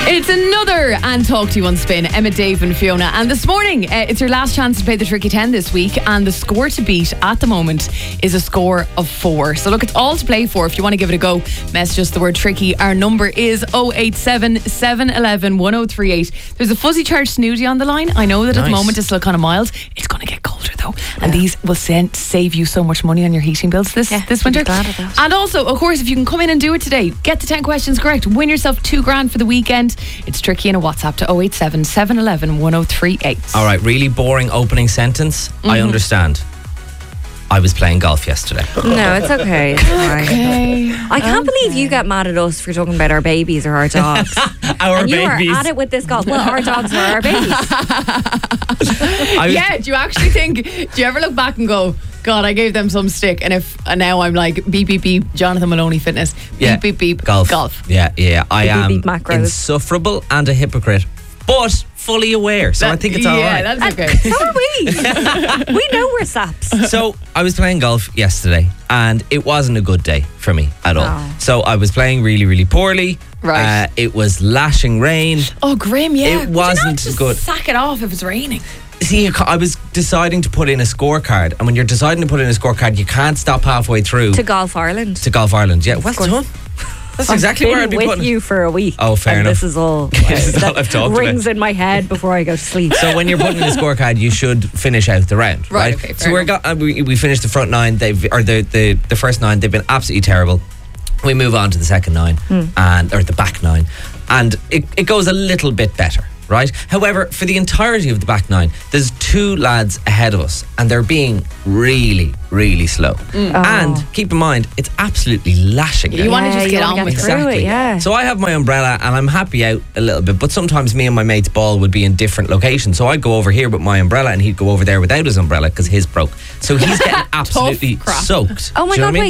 It's another And Talk to You on Spin. Emma, Dave and Fiona. And this morning, it's your last chance to play the Tricky 10 this week. And the score to beat at the moment is a score of 4. So look, it's all to play for. If you want to give it a go, message us the word tricky. Our number is 087 711 1038. There's a fuzzy charge snoozy on the line. I know that at the moment it's still kind of mild. It's going to get colder though. And these will save you so much money on your heating bills this winter. Glad of that. And also, of course, if you can come in and do it today, get the 10 questions correct, win yourself $2,000 for the weekend. It's tricky in a WhatsApp to 087 711 1038. All right, really boring opening sentence. I understand. I was playing golf yesterday. No, it's okay. It's fine. Okay. I can't believe you get mad at us for talking about our babies or our dogs. Our and you babies. are at it with this golf. Well, our dogs are our babies. Yeah, do you actually think, do you ever look back and go, God, I gave them some stick, and now I'm like, beep, beep, beep, Jonathan Maloney Fitness, beep, beep, beep, golf. Yeah. I Beep, am beep, macros. insufferable and a hypocrite, but fully aware. So I think it's all right. Yeah, that's okay. So are we. We know we're saps. So I was playing golf yesterday, and it wasn't a good day for me at all. Oh. So I was playing really, really poorly. Right. It was lashing rain. Oh, grim, yeah. It Would you wasn't not just good. sack it off if it's raining? See, I was deciding to put in a scorecard, and when you're deciding to put in a scorecard, you can't stop halfway through To Golf Ireland. to Golf Ireland. Yeah, well done. That's exactly where I'd be with putting you for a week. Oh, fair and enough. This is all. This is all I've talked rings about. in my head before I go to sleep. So when you're putting in a scorecard, you should finish out the round, Right, right? okay, So fair we finished the front 9. The first 9. They've been absolutely terrible. We move on to the second 9 or the back 9, and it goes a little bit better, right? However, for the entirety of the back 9, there's 2 lads ahead of us, and they're being really, really slow. And keep in mind, it's absolutely lashing. You want to just get on with it. through it, yeah. So I have my umbrella, and I'm happy out a little bit, but sometimes me and my mate's ball would be in different locations. So I'd go over here with my umbrella, and he'd go over there without his umbrella because his broke. So he's getting absolutely crap. soaked. Oh my Do you know God, what I mean? wait.